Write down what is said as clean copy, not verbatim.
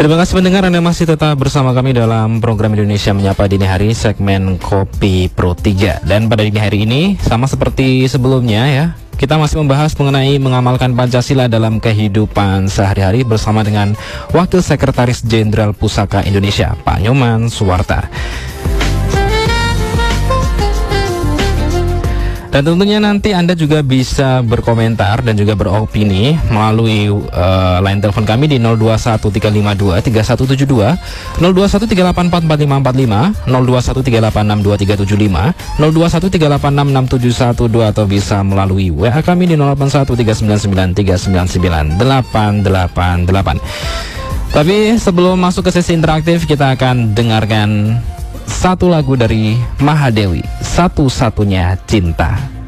Terima kasih pendengar, Anda masih tetap bersama kami dalam program Indonesia Menyapa Dini Hari segmen Kopi Pro 3. Dan pada dini hari ini sama seperti sebelumnya ya, kita masih membahas mengenai mengamalkan Pancasila dalam kehidupan sehari-hari bersama dengan Wakil Sekretaris Jenderal Pusaka Indonesia, Pak Nyoman Suwarta. Dan tentunya nanti Anda juga bisa berkomentar dan juga beropini melalui line telepon kami di 0213523172, 0213844545, 0213862375, 0213866712, atau bisa melalui WA kami di 081399399888. Tapi sebelum masuk ke sesi interaktif, kita akan dengarkan satu lagu dari Mahadewi, Satu-Satunya Cinta.